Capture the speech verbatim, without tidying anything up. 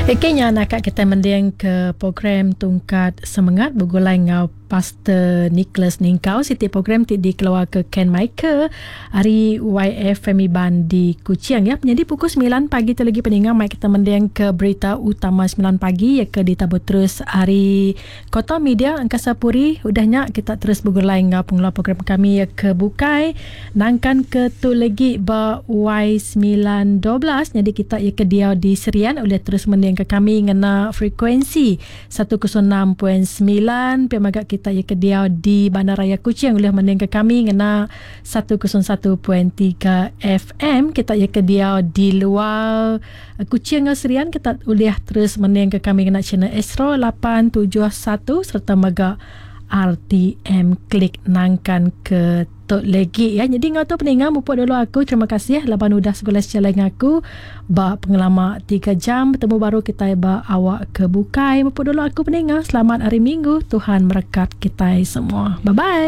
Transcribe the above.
Ikenya nak kita mendiang ke program Tungkat Semangat bergulai ngau Pastor Nicholas Ningkau. Setiap program ti dikeluar ke Ken Michael hari Y F Femi Ban di Kuching ya. Jadi pukul sembilan pagi tu lagi pendengar mai kita mendiang ke berita utama sembilan pagi ya ke ditabut terus hari Kota Media Angkasa Puri. Udahnya kita terus bergulai ngau pengeluar program kami ya ke Bukai nangkan ke tu lagi ba Y sembilan dua belas. Jadi kita ya ke dia di Serian boleh terus mendiang ke kami ngena frekuensi seratus enam perpuluhan sembilan pemagat kita ya ke dia di Bandaraya Kuching boleh mendengar ke kami ngena seratus satu perpuluhan tiga F M. Kita ya ke dia di luar Kuching Serian kita boleh terus mendengar ke kami ngena channel Astro lapan tujuh satu serta mega R T M klik nangkan ke tok lagi ya. Jadi ngau tu pendengar mupuk dulu aku terima kasih laban udah segala sejalan aku ba pengalaman tiga jam bertemu baru kita ba awak ke Bukai. Mupuk dulu aku pendengar selamat hari Minggu, Tuhan berkat kita semua. Bye bye.